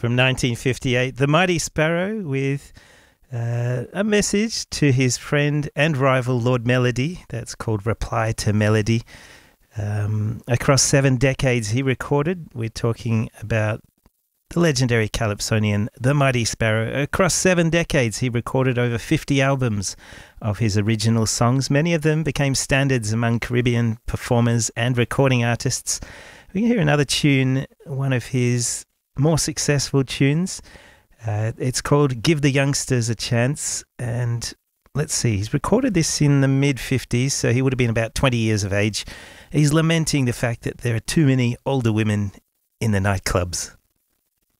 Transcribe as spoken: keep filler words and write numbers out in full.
from nineteen fifty-eight, The Mighty Sparrow with uh, a message to his friend and rival Lord Melody. That's called Reply to Melody. Um, across seven decades he recorded. We're talking about the legendary calypsonian, The Mighty Sparrow. Across seven decades he recorded over fifty albums of his original songs. Many of them became standards among Caribbean performers and recording artists. We can hear another tune, one of his more successful tunes. Uh, it's called Give the Youngsters a Chance, and let's see, he's recorded this in the mid-fifties, so he would have been about twenty years of age. He's lamenting the fact that there are too many older women in the nightclubs.